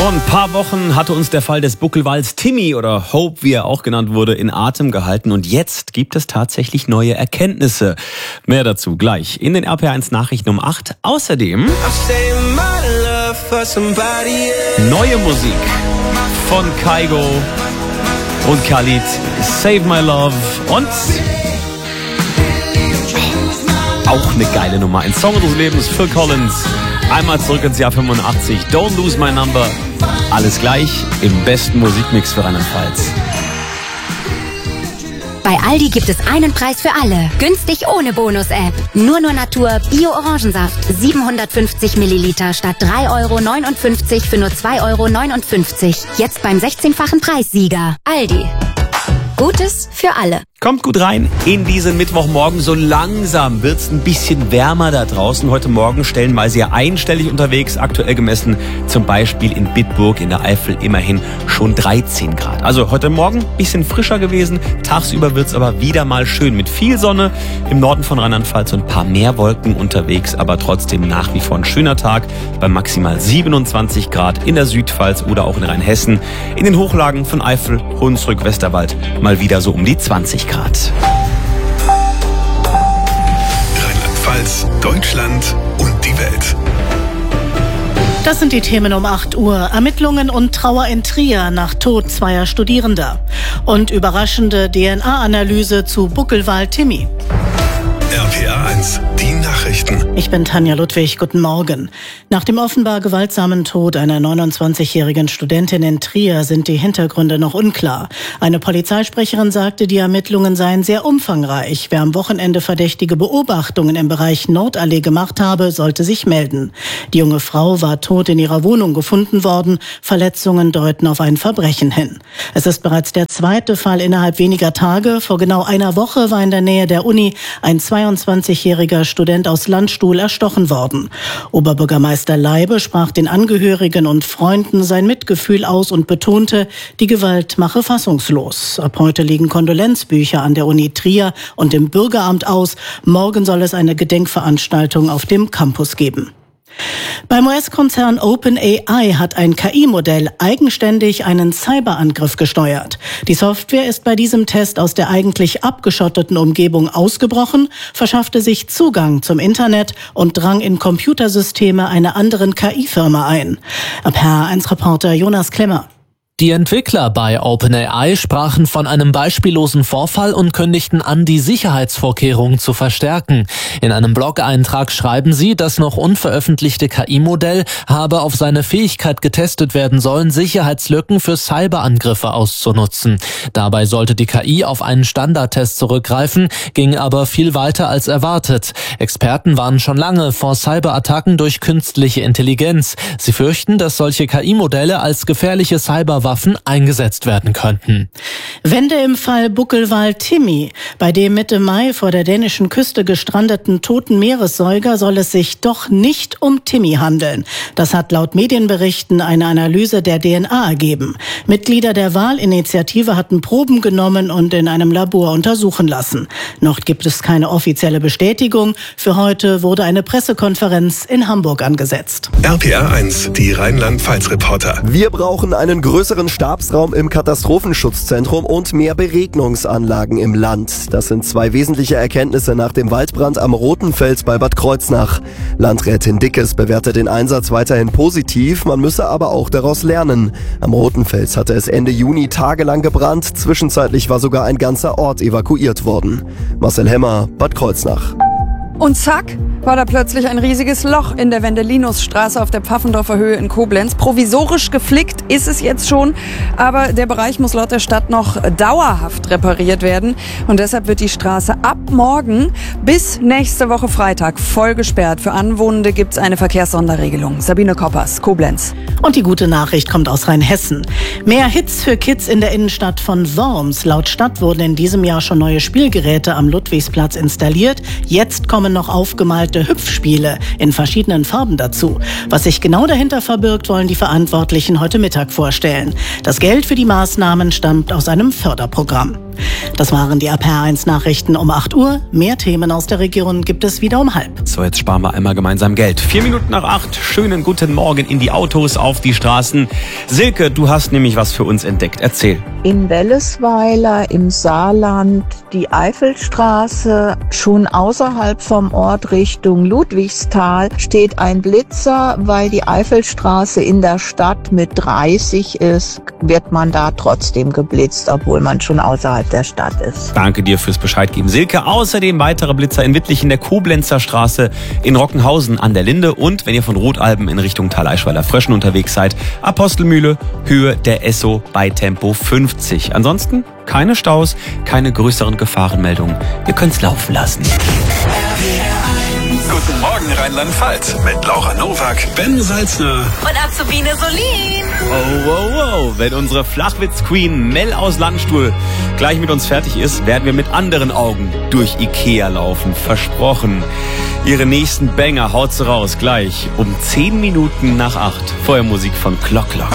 Vor ein paar Wochen hatte uns der Fall des Buckelwalds Timmy oder Hope, wie er auch genannt wurde, in Atem gehalten. Und jetzt gibt es tatsächlich neue Erkenntnisse. Mehr dazu gleich in den RPR1 Nachrichten um 8. Außerdem neue Musik von Kygo und Khalid, Save My Love und auch eine geile Nummer. Ein Song unseres Lebens, Phil Collins. Einmal zurück ins Jahr 85. Don't Lose My Number. Alles gleich im besten Musikmix für Rheinland-Pfalz. Bei Aldi gibt es einen Preis für alle. Günstig ohne Bonus-App. Nur Natur Bio-Orangensaft. 750 Milliliter statt 3,59 € für nur 2,59 €. Jetzt beim 16-fachen Preissieger. Aldi. Gutes für alle. Kommt gut rein in diesen Mittwochmorgen. So langsam wird's ein bisschen wärmer da draußen. Heute Morgen stellenweise ja einstellig unterwegs. Aktuell gemessen zum Beispiel in Bitburg in der Eifel immerhin schon 13 Grad. Also heute Morgen ein bisschen frischer gewesen. Tagsüber wird's aber wieder mal schön mit viel Sonne im Norden von Rheinland-Pfalz und ein paar mehr Wolken unterwegs. Aber trotzdem nach wie vor ein schöner Tag bei maximal 27 Grad in der Südpfalz oder auch in Rheinhessen. In den Hochlagen von Eifel, Hunsrück, Westerwald mal wieder so um die 20 Grad. Rheinland-Pfalz, Deutschland und die Welt. Das sind die Themen um 8 Uhr. Ermittlungen und Trauer in Trier nach Tod zweier Studierender. Und überraschende DNA-Analyse zu Buckelwald Timmy. RPR1, die Nachrichten. Ich bin Tanja Ludwig, guten Morgen. Nach dem offenbar gewaltsamen Tod einer 29-jährigen Studentin in Trier sind die Hintergründe noch unklar. Eine Polizeisprecherin sagte, die Ermittlungen seien sehr umfangreich. Wer am Wochenende verdächtige Beobachtungen im Bereich Nordallee gemacht habe, sollte sich melden. Die junge Frau war tot in ihrer Wohnung gefunden worden. Verletzungen deuten auf ein Verbrechen hin. Es ist bereits der zweite Fall innerhalb weniger Tage. Vor genau einer Woche war in der Nähe der Uni ein 22-jähriger Student aus Landstuhl erstochen worden. Oberbürgermeister Leibe sprach den Angehörigen und Freunden sein Mitgefühl aus und betonte, die Gewalt mache fassungslos. Ab heute liegen Kondolenzbücher an der Uni Trier und im Bürgeramt aus. Morgen soll es eine Gedenkveranstaltung auf dem Campus geben. Beim US-Konzern OpenAI hat ein KI-Modell eigenständig einen Cyberangriff gesteuert. Die Software ist bei diesem Test aus der eigentlich abgeschotteten Umgebung ausgebrochen, verschaffte sich Zugang zum Internet und drang in Computersysteme einer anderen KI-Firma ein. RPR1-Reporter Jonas Klemmer. Die Entwickler bei OpenAI sprachen von einem beispiellosen Vorfall und kündigten an, die Sicherheitsvorkehrungen zu verstärken. In einem Blog-Eintrag schreiben sie, das noch unveröffentlichte KI-Modell habe auf seine Fähigkeit getestet werden sollen, Sicherheitslücken für Cyberangriffe auszunutzen. Dabei sollte die KI auf einen Standardtest zurückgreifen, ging aber viel weiter als erwartet. Experten warnen schon lange vor Cyberattacken durch künstliche Intelligenz. Sie fürchten, dass solche KI-Modelle als gefährliche Cyberwaffen eingesetzt werden könnten. Wende im Fall Buckelwald Timmy. Bei dem Mitte Mai vor der dänischen Küste gestrandeten toten Meeressäuger soll es sich doch nicht um Timmy handeln. Das hat laut Medienberichten eine Analyse der DNA ergeben. Mitglieder der Wahlinitiative hatten Proben genommen und in einem Labor untersuchen lassen. Noch gibt es keine offizielle Bestätigung. Für heute wurde eine Pressekonferenz in Hamburg angesetzt. RPR1, die Rheinland-Pfalz-Reporter. Wir brauchen einen größeren Stabsraum im Katastrophenschutzzentrum und mehr Beregnungsanlagen im Land. Das sind zwei wesentliche Erkenntnisse nach dem Waldbrand am Rotenfels bei Bad Kreuznach. Landrätin Dickes bewertet den Einsatz weiterhin positiv, man müsse aber auch daraus lernen. Am Rotenfels hatte es Ende Juni tagelang gebrannt, zwischenzeitlich war sogar ein ganzer Ort evakuiert worden. Marcel Hemmer, Bad Kreuznach. Und zack, war da plötzlich ein riesiges Loch in der Wendelinusstraße auf der Pfaffendorfer Höhe in Koblenz. Provisorisch geflickt ist es jetzt schon, aber der Bereich muss laut der Stadt noch dauerhaft repariert werden. Und deshalb wird die Straße ab morgen bis nächste Woche Freitag voll gesperrt. Für Anwohnende gibt es eine Verkehrssonderregelung. Sabine Koppers, Koblenz. Und die gute Nachricht kommt aus Rheinhessen. Mehr Hits für Kids in der Innenstadt von Worms. Laut Stadt wurden in diesem Jahr schon neue Spielgeräte am Ludwigsplatz installiert. Jetzt kommen noch aufgemalte Hüpfspiele in verschiedenen Farben dazu. Was sich genau dahinter verbirgt, wollen die Verantwortlichen heute Mittag vorstellen. Das Geld für die Maßnahmen stammt aus einem Förderprogramm. Das waren die RPR1 Nachrichten um 8 Uhr. Mehr Themen aus der Region gibt es wieder um 7:30. So, jetzt sparen wir einmal gemeinsam Geld. 4 Minuten nach 8. Schönen guten Morgen in die Autos, auf die Straßen. Silke, du hast nämlich was für uns entdeckt. Erzähl. In Wellesweiler im Saarland die Eifelstraße, schon außerhalb vom Ort Richtung Ludwigsthal, steht ein Blitzer, weil die Eifelstraße in der Stadt mit 30 ist, wird man da trotzdem geblitzt, obwohl man schon außerhalb der Stadt ist. Danke dir fürs Bescheid geben, Silke. Außerdem weitere Blitzer in Wittlich in der Koblenzer Straße, in Rockenhausen an der Linde und wenn ihr von Rotalben in Richtung Thaleischweiler-Fröschen unterwegs seid, Apostelmühle, Höhe der Esso bei Tempo 50. Ansonsten keine Staus, keine größeren Gefahrenmeldungen. Ihr könnt's laufen lassen. Guten Morgen Rheinland-Pfalz mit Laura Nowak, Ben Salzner Und Azubine Solin. Oh. Wenn unsere Flachwitz-Queen Mel aus Landstuhl gleich mit uns fertig ist, werden wir mit anderen Augen durch Ikea laufen. Versprochen. Ihre nächsten Banger haut sie raus, gleich um 10 Minuten nach 8. Vorher Musik von Clock Clock.